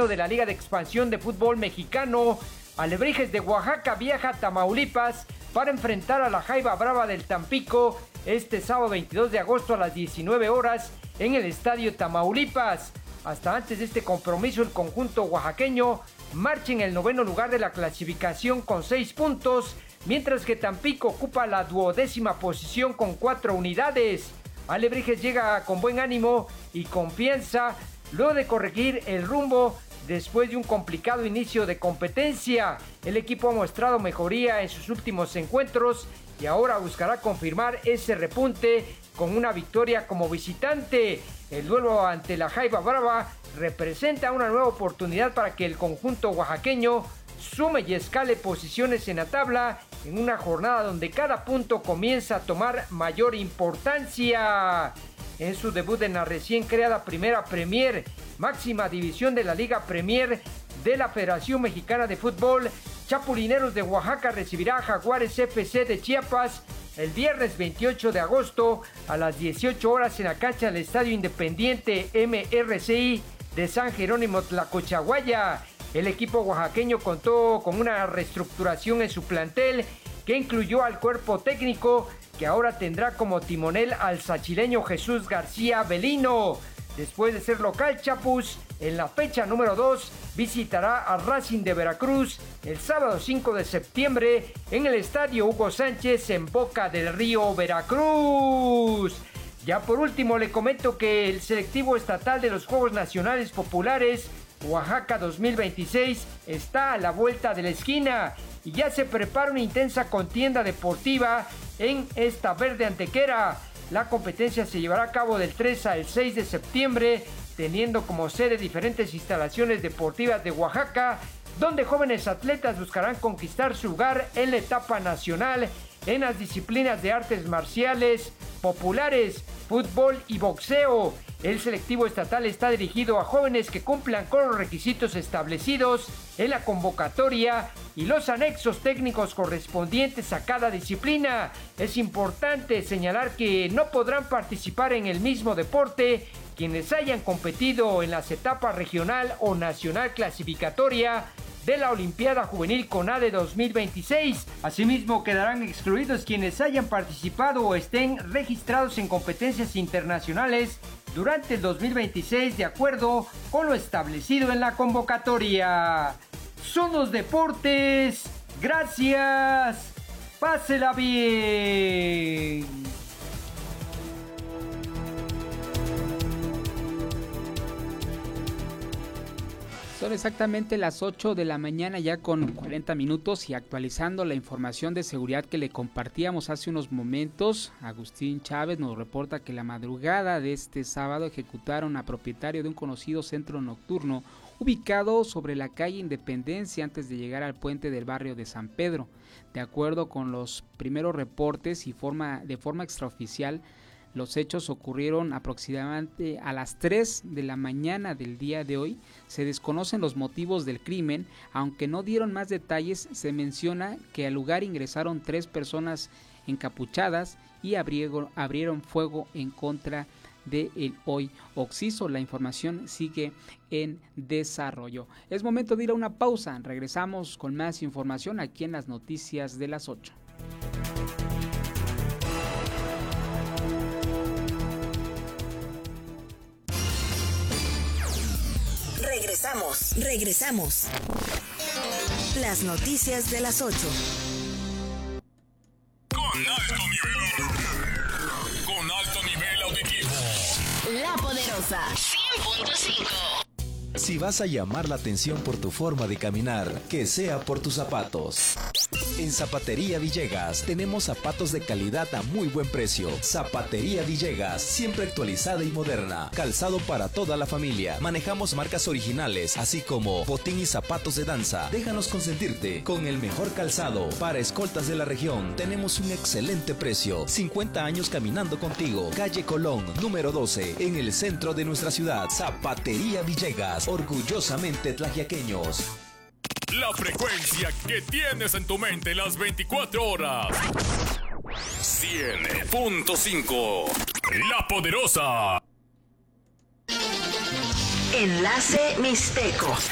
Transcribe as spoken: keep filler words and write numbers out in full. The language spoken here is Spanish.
torneo de la Liga de Expansión de Fútbol Mexicano, Alebrijes de Oaxaca viaja a Tamaulipas para enfrentar a la Jaiba Brava del Tampico este sábado veintidós de agosto a las diecinueve horas en el Estadio Tamaulipas. Hasta antes de este compromiso, el conjunto oaxaqueño marcha en el noveno lugar de la clasificación con seis puntos, mientras que Tampico ocupa la duodécima posición con cuatro unidades. Alebrijes llega con buen ánimo y confianza luego de corregir el rumbo después de un complicado inicio de competencia. El equipo ha mostrado mejoría en sus últimos encuentros y ahora buscará confirmar ese repunte con una victoria como visitante. El duelo ante la Jaiba Brava representa una nueva oportunidad para que el conjunto oaxaqueño sume y escale posiciones en la tabla en una jornada donde cada punto comienza a tomar mayor importancia. En su debut en la recién creada Primera Premier, máxima división de la Liga Premier de la Federación Mexicana de Fútbol, Chapulineros de Oaxaca recibirá a Jaguares F C de Chiapas el viernes veintiocho de agosto a las dieciocho horas en la cancha del Estadio Independiente M R C I de San Jerónimo Tlacochahuaya. El equipo oaxaqueño contó con una reestructuración en su plantel que incluyó al cuerpo técnico, que ahora tendrá como timonel al sachileño Jesús García Belino. Después de ser local, Chapus en la fecha número dos visitará a Racing de Veracruz el sábado cinco de septiembre en el Estadio Hugo Sánchez en Boca del Río, Veracruz. Ya por último le comento que el selectivo estatal de los Juegos Nacionales Populares Oaxaca dos mil veintiséis está a la vuelta de la esquina y ya se prepara una intensa contienda deportiva en esta verde antequera. La competencia se llevará a cabo del tres al seis de septiembre, teniendo como sede diferentes instalaciones deportivas de Oaxaca, donde jóvenes atletas buscarán conquistar su lugar en la etapa nacional en las disciplinas de artes marciales populares, fútbol y boxeo. El selectivo estatal está dirigido a jóvenes que cumplan con los requisitos establecidos en la convocatoria y los anexos técnicos correspondientes a cada disciplina. Es importante señalar que no podrán participar en el mismo deporte quienes hayan competido en las etapas regional o nacional clasificatoria de la Olimpiada Juvenil CONADE dos mil veintiséis. Asimismo, quedarán excluidos quienes hayan participado o estén registrados en competencias internacionales durante el dos mil veintiséis, de acuerdo con lo establecido en la convocatoria. Son los deportes. Gracias. Pásela bien. Son exactamente las ocho de la mañana ya con cuarenta minutos y actualizando la información de seguridad que le compartíamos hace unos momentos. Agustín Chávez nos reporta que la madrugada de este sábado ejecutaron a propietario de un conocido centro nocturno ubicado sobre la calle Independencia antes de llegar al puente del barrio de San Pedro. De acuerdo con los primeros reportes y forma, de forma extraoficial, los hechos ocurrieron aproximadamente a las tres de la mañana del día de hoy. Se desconocen los motivos del crimen, aunque no dieron más detalles. Se menciona que al lugar ingresaron tres personas encapuchadas y abrieron, abrieron fuego en contra del hoy occiso. La información sigue en desarrollo. Es momento de ir a una pausa. Regresamos con más información aquí en las noticias de las ocho. Regresamos, regresamos. Las noticias de las ocho. Con alto nivel. Con alto nivel auditivo. La Poderosa. cien punto cinco. Si vas a llamar la atención por tu forma de caminar, que sea por tus zapatos. En Zapatería Villegas tenemos zapatos de calidad a muy buen precio. Zapatería Villegas, siempre actualizada y moderna. Calzado para toda la familia. Manejamos marcas originales, así como botín y zapatos de danza. Déjanos consentirte con el mejor calzado. Para escoltas de la región, tenemos un excelente precio. cincuenta años caminando contigo. Calle Colón, número doce, en el centro de nuestra ciudad. Zapatería Villegas, orgullosamente tlaxiaqueños. La frecuencia que tienes en tu mente las veinticuatro horas. cien punto cinco. La Poderosa. Enlace Mixteco.